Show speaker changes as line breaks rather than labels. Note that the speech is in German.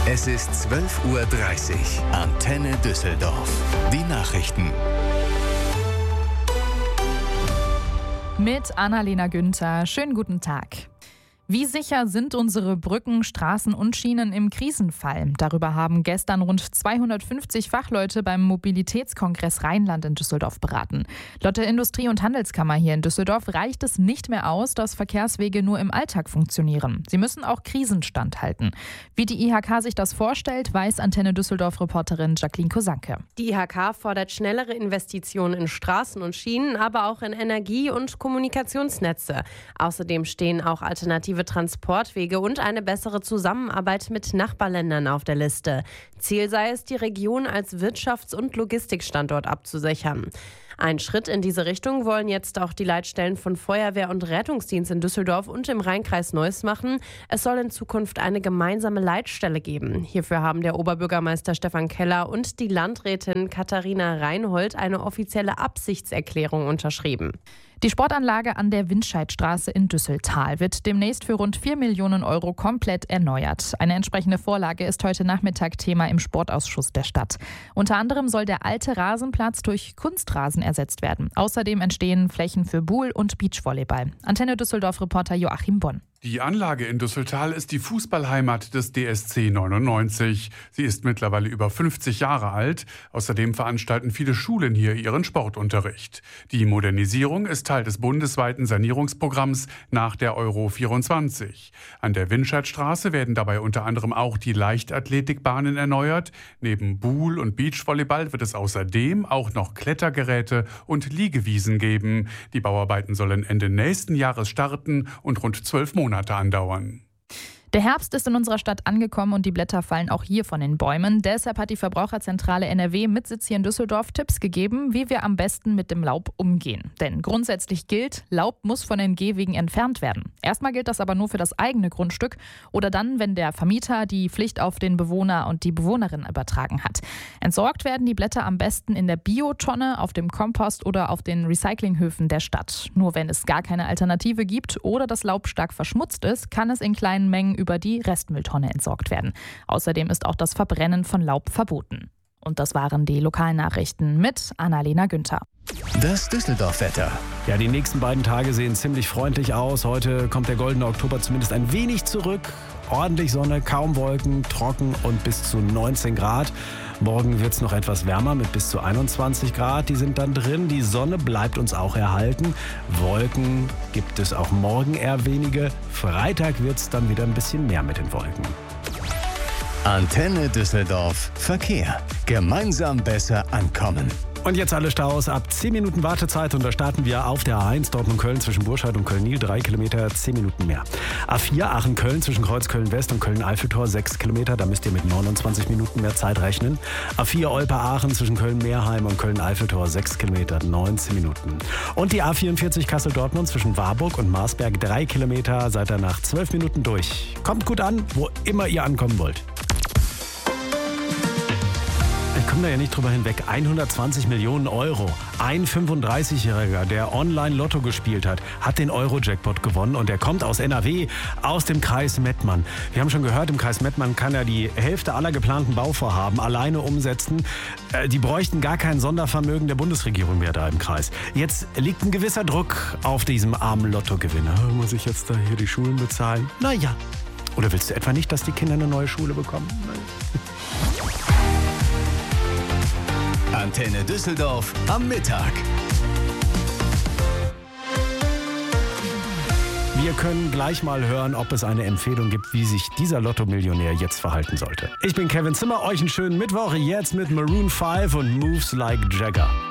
Es ist 12:30 Uhr. Antenne Düsseldorf. Die Nachrichten.
Mit Annalena Günther. Schönen guten Tag. Wie sicher sind unsere Brücken, Straßen und Schienen im Krisenfall? Darüber haben gestern rund 250 Fachleute beim Mobilitätskongress Rheinland in Düsseldorf beraten. Laut der Industrie- und Handelskammer hier in Düsseldorf reicht es nicht mehr aus, dass Verkehrswege nur im Alltag funktionieren. Sie müssen auch Krisen standhalten. Wie die IHK sich das vorstellt, weiß Antenne Düsseldorf-Reporterin Jacqueline Kosanke.
Die IHK fordert schnellere Investitionen in Straßen und Schienen, aber auch in Energie- und Kommunikationsnetze. Außerdem stehen auch alternative Transportwege und eine bessere Zusammenarbeit mit Nachbarländern auf der Liste. Ziel sei es, die Region als Wirtschafts- und Logistikstandort abzusichern. Ein Schritt in diese Richtung wollen jetzt auch die Leitstellen von Feuerwehr und Rettungsdienst in Düsseldorf und im Rheinkreis Neuss machen. Es soll in Zukunft eine gemeinsame Leitstelle geben. Hierfür haben der Oberbürgermeister Stefan Keller und die Landrätin Katharina Reinhold eine offizielle Absichtserklärung unterschrieben.
Die Sportanlage an der Windscheidstraße in Düsseltal wird demnächst für rund 4 Millionen Euro komplett erneuert. Eine entsprechende Vorlage ist heute Nachmittag Thema im Sportausschuss der Stadt. Unter anderem soll der alte Rasenplatz durch Kunstrasen ersetzt werden. Außerdem entstehen Flächen für Buhl- und Beachvolleyball. Antenne Düsseldorf-Reporter Joachim Bonn.
Die Anlage in Düsseltal ist die Fußballheimat des DSC 99. Sie ist mittlerweile über 50 Jahre alt. Außerdem veranstalten viele Schulen hier ihren Sportunterricht. Die Modernisierung ist Teil des bundesweiten Sanierungsprogramms nach der Euro 24. An der Windscheidstraße werden dabei unter anderem auch die Leichtathletikbahnen erneuert. Neben Buhl- und Beachvolleyball wird es außerdem auch noch Klettergeräte und Liegewiesen geben. Die Bauarbeiten sollen Ende nächsten Jahres starten und rund 12 Monate andauern.
Der Herbst ist in unserer Stadt angekommen und die Blätter fallen auch hier von den Bäumen. Deshalb hat die Verbraucherzentrale NRW mit Sitz hier in Düsseldorf Tipps gegeben, wie wir am besten mit dem Laub umgehen. Denn grundsätzlich gilt, Laub muss von den Gehwegen entfernt werden. Erstmal gilt das aber nur für das eigene Grundstück oder dann, wenn der Vermieter die Pflicht auf den Bewohner und die Bewohnerin übertragen hat. Entsorgt werden die Blätter am besten in der Biotonne, auf dem Kompost oder auf den Recyclinghöfen der Stadt. Nur wenn es gar keine Alternative gibt oder das Laub stark verschmutzt ist, kann es in kleinen Mengen über die Restmülltonne entsorgt werden. Außerdem ist auch das Verbrennen von Laub verboten. Und das waren die Lokalnachrichten mit Annalena Günther.
Das Düsseldorf-Wetter.
Ja, die nächsten beiden Tage sehen ziemlich freundlich aus. Heute kommt der goldene Oktober zumindest ein wenig zurück. Ordentlich Sonne, kaum Wolken, trocken und bis zu 19 Grad. Morgen wird es noch etwas wärmer mit bis zu 21 Grad. Die sind dann drin. Die Sonne bleibt uns auch erhalten. Wolken gibt es auch morgen eher wenige. Freitag wird es dann wieder ein bisschen mehr mit den Wolken.
Antenne Düsseldorf. Verkehr. Gemeinsam besser ankommen.
Und jetzt alle Staus ab 10 Minuten Wartezeit und da starten wir auf der A1 Dortmund-Köln zwischen Burscheid und Köln-Niel 3 Kilometer, 10 Minuten mehr. A4 Aachen-Köln zwischen Kreuzköln-West und Köln-Eiffeltor 6 Kilometer, da müsst ihr mit 29 Minuten mehr Zeit rechnen. A4 Olpe-Aachen zwischen Köln-Meerheim und Köln-Eiffeltor 6 Kilometer, 19 Minuten. Und die A44 Kassel-Dortmund zwischen Warburg und Marsberg 3 Kilometer, seid ihr nach 12 Minuten durch. Kommt gut an, wo immer ihr ankommen wollt. Ich komme da ja nicht drüber hinweg. 120 Millionen Euro. Ein 35-Jähriger, der Online-Lotto gespielt hat, hat den Euro-Jackpot gewonnen und er kommt aus NRW, aus dem Kreis Mettmann. Wir haben schon gehört, im Kreis Mettmann kann er die Hälfte aller geplanten Bauvorhaben alleine umsetzen. Die bräuchten gar kein Sondervermögen der Bundesregierung mehr da im Kreis. Jetzt liegt ein gewisser Druck auf diesem armen Lottogewinner. Muss ich jetzt da hier die Schulen bezahlen? Naja. Oder willst du etwa nicht, dass die Kinder eine neue Schule bekommen?
Antenne Düsseldorf am Mittag.
Wir können gleich mal hören, ob es eine Empfehlung gibt, wie sich dieser Lotto-Millionär jetzt verhalten sollte. Ich bin Kevin Zimmer, euch einen schönen Mittwoch, jetzt mit Maroon 5 und Moves Like Jagger.